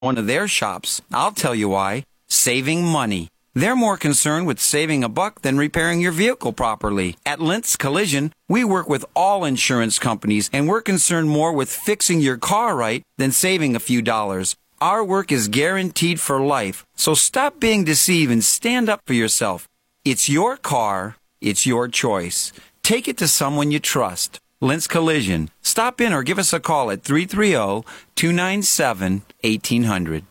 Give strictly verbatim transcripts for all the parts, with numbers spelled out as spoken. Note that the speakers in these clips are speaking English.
one of their shops. I'll tell you why. Saving money. They're more concerned with saving a buck than repairing your vehicle properly. At Lentz Collision, we work with all insurance companies, and we're concerned more with fixing your car right than saving a few dollars. Our work is guaranteed for life, so stop being deceived and stand up for yourself. It's your car. It's your choice. Take it to someone you trust. Lentz Collision. Stop in or give us a call at three three zero, two nine seven, one eight zero zero.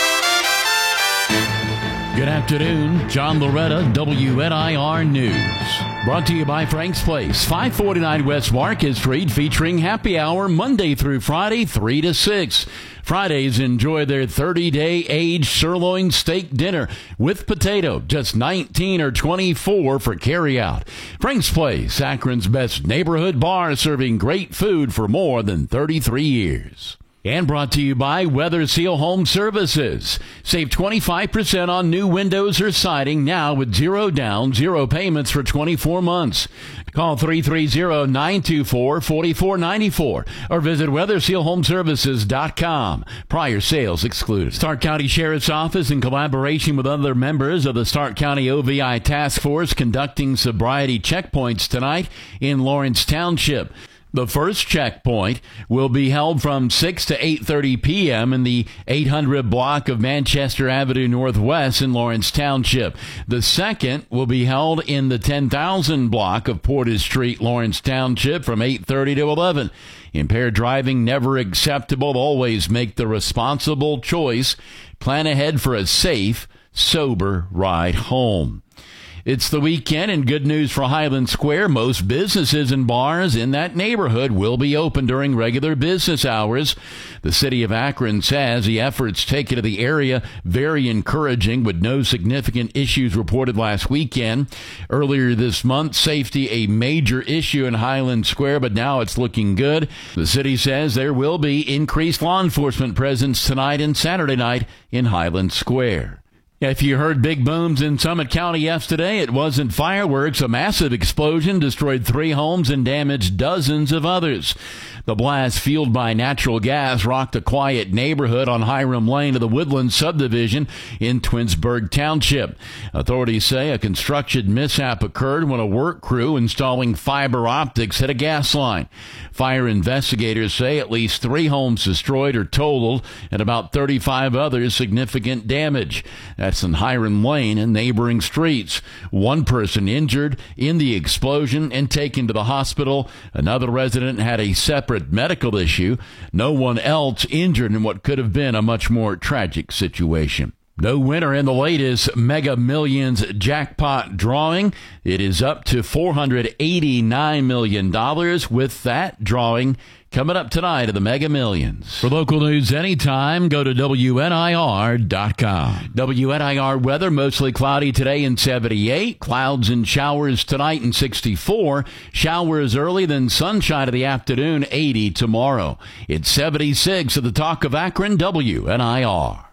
Good afternoon. John Loretta, W N I R News. Brought to you by Frank's Place, five forty-nine West Market Street, featuring happy hour Monday through Friday, three to six. Fridays, enjoy their thirty-day aged sirloin steak dinner with potato, just nineteen or twenty-four for carryout. Frank's Place, Akron's best neighborhood bar, serving great food for more than thirty-three years. And brought to you by Weather Seal Home Services. Save twenty-five percent on new windows or siding now with zero down, zero payments for twenty-four months. Call three three zero, nine two four, four four nine four or visit weather seal home services dot com. Prior sales excluded. Stark County Sheriff's Office, in collaboration with other members of the Stark County O V I Task Force, conducting sobriety checkpoints tonight in Lawrence Township. The first checkpoint will be held from six to eight thirty p.m. in the eight hundred block of Manchester Avenue Northwest in Lawrence Township. The second will be held in the ten thousand block of Portage Street, Lawrence Township, from eight thirty to eleven. Impaired driving never acceptable. Always make the responsible choice. Plan ahead for a safe, sober ride home. It's the weekend, and good news for Highland Square. Most businesses and bars in that neighborhood will be open during regular business hours. The city of Akron says the efforts taken to the area very encouraging, with no significant issues reported last weekend. Earlier this month, safety a major issue in Highland Square, but now it's looking good. The city says there will be increased law enforcement presence tonight and Saturday night in Highland Square. If you heard big booms in Summit County yesterday, it wasn't fireworks. A massive explosion destroyed three homes and damaged dozens of others. The blast, fueled by natural gas, rocked a quiet neighborhood on Hiram Lane of the Woodland subdivision in Twinsburg Township. Authorities say a construction mishap occurred when a work crew installing fiber optics hit a gas line. Fire investigators say at least three homes destroyed or totaled and about thirty-five others significant damage. That's in Hiram Lane and neighboring streets. One person injured in the explosion and taken to the hospital. Another resident had a separate medical issue. No one else injured in what could have been a much more tragic situation. No winner in the latest Mega Millions jackpot drawing. It is up to four hundred eighty-nine million dollars, with that drawing coming up tonight at the Mega Millions. For local news anytime, go to W N I R dot com. W N I R weather, mostly cloudy today in seventy-eight. Clouds and showers tonight in sixty-four. Showers early, then sunshine in the afternoon, eighty tomorrow. It's seventy-six at the Talk of Akron, W N I R.